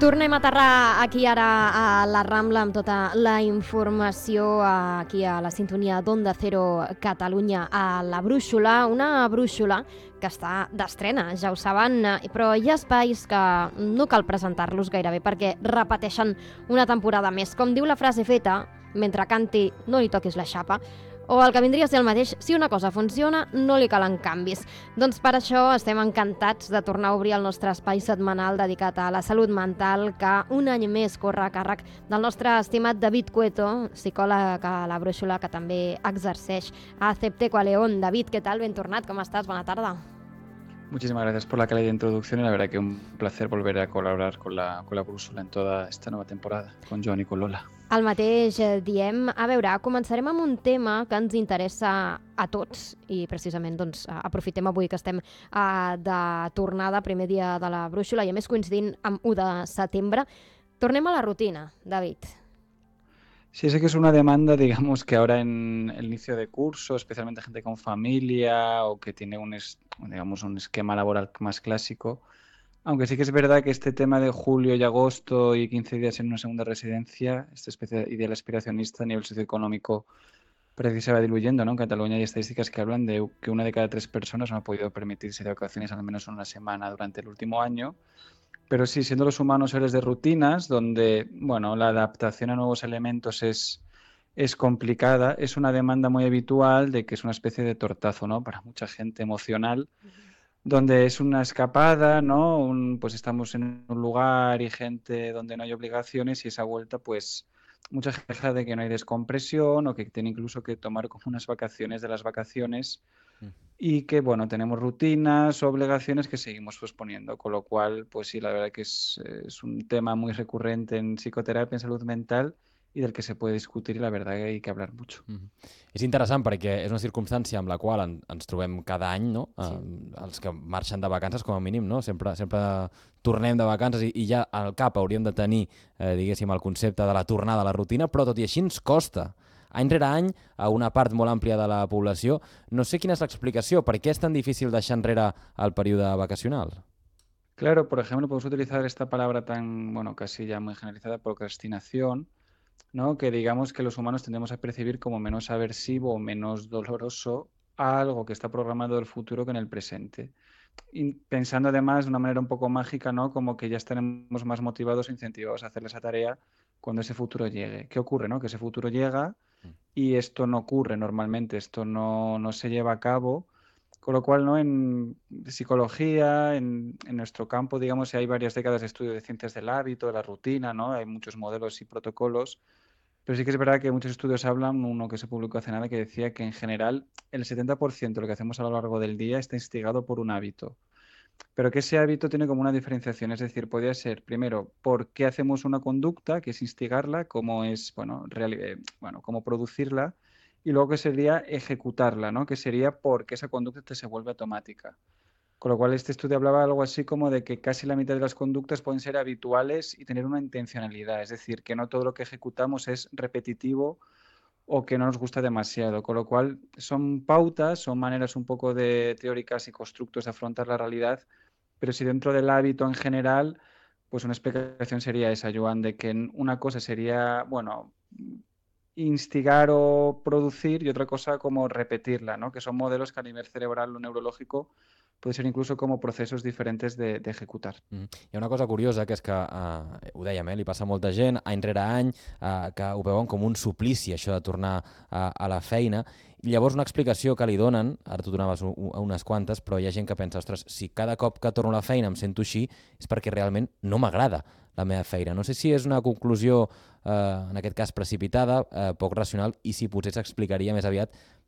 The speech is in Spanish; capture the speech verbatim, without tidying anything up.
Tornem a aterrar aquí ara a la Rambla amb tota la informació aquí a la sintonia d'Onda Cero Catalunya a la Brúixola, una brúixola que està d'estrena, ja ho saben, però hi ha espais que no cal presentar-los gairebé perquè repeteixen una temporada més. Com diu la frase feta, mentre canti no li toquis la xapa, o el que vindria a ser el mateix, si una cosa funciona, no li calen canvis. Doncs per això estem encantats de tornar a obrir el nostre espai setmanal dedicat a la salut mental, que un any més corre a càrrec del nostre estimat David Cueto, psicòleg a la Brúixola, que també exerceix a Cepteco a León. David, què tal? Ben tornat, com estàs? Bona tarda. Muchísimas gracias por la cálida introducción y la verdad que un placer volver a colaborar con la, con la Brúixola en toda esta nueva temporada, con Joan i con Lola. El mateix diem. A veure, començarem amb un tema que ens interessa a tots i precisament doncs, aprofitem avui que estem uh, de tornada, primer dia de la Brúixola i a més coincidint amb u de setembre. Tornem a la rutina, David. Sí, sé que es una demanda, digamos, que ahora en el inicio de curso, especialmente gente con familia o que tiene un, es, digamos, un esquema laboral más clásico, aunque sí que es verdad que este tema de julio y agosto y quince días en una segunda residencia, esta especie de ideal aspiracionista a nivel socioeconómico, parece que se va diluyendo, ¿no? En Cataluña hay estadísticas que hablan de que una de cada tres personas no ha podido permitirse de vacaciones al menos una semana durante el último año. Pero sí, siendo los humanos seres de rutinas, donde, bueno, la adaptación a nuevos elementos es, es complicada, es una demanda muy habitual de que es una especie de tortazo, ¿no? Para mucha gente emocional, donde es una escapada, ¿no? Un, pues estamos en un lugar y gente donde no hay obligaciones y esa vuelta, pues mucha gente queja de que no hay descompresión o que tiene incluso que tomar como unas vacaciones de las vacaciones y que, bueno, tenemos rutinas o obligaciones que seguimos posponiendo, con lo cual, pues sí, la verdad que es, es un tema muy recurrente en psicoterapia, en salud mental, i del que se puede discutir i la verdad que hay que hablar mucho. Mm-hmm. És interessant perquè és una circumstància amb la qual en, ens trobem cada any, no? Sí. Uh, els que marxen de vacances, com a mínim, no? Sempre, sempre tornem de vacances i, i ja al cap hauríem de tenir, eh, diguéssim, el concepte de la tornada a la rutina, però tot i així ens costa. Any rere any, a una part molt àmplia de la població. No sé quina és l'explicació, per què és tan difícil deixar enrere el període vacacional? Claro, por ejemplo, podemos utilizar esta palabra tan, bueno, casi ya muy generalizada, procrastinación, ¿no? Que digamos que los humanos tendemos a percibir como menos aversivo o menos doloroso a algo que está programado del futuro que en el presente. Y pensando además de una manera un poco mágica, ¿no? Como que ya estaremos más motivados e incentivados a hacer esa tarea cuando ese futuro llegue. ¿Qué ocurre, no? Que ese futuro llega y esto no ocurre normalmente, esto no, no se lleva a cabo. Con lo cual, ¿no? En psicología, en, en nuestro campo, digamos, hay varias décadas de estudio de ciencias del hábito, de la rutina, ¿no? Hay muchos modelos y protocolos, pero sí que es verdad que muchos estudios hablan, uno que se publicó hace nada, que decía que en general el setenta por ciento de lo que hacemos a lo largo del día está instigado por un hábito. Pero que ese hábito tiene como una diferenciación, es decir, podría ser, primero, por qué hacemos una conducta, que es instigarla, cómo es, bueno, reali- eh, bueno, cómo producirla, y luego que sería ejecutarla, ¿no? Que sería porque esa conducta te se vuelve automática. Con lo cual este estudio hablaba algo así como de que casi la mitad de las conductas pueden ser habituales y tener una intencionalidad, es decir, que no todo lo que ejecutamos es repetitivo o que no nos gusta demasiado, con lo cual son pautas, son maneras un poco de teóricas y constructos de afrontar la realidad, pero si dentro del hábito en general, pues una explicación sería esa, Joan, de que una cosa sería, bueno, instigar o producir y otra cosa como repetirla, ¿no? Que son modelos que a nivel cerebral o neurológico puede ser incluso como procesos diferentes de, de ejecutar. Mm. Hi ha una cosa curiosa, que és que, eh, ho dèiem, eh, li passa a molta gent, any rere any, eh, que ho veuen com un suplici, això de tornar a, a la feina. I llavors una explicació que li donen, ara tu donaves un, unes quantes, però hi ha gent que pensa, ostres, si cada cop que torno a la feina em sento així, és perquè realment no m'agrada la meva feina. No sé si és una conclusió, eh, en aquest cas precipitada, eh, poc racional, i si potser s'explicaria més aviat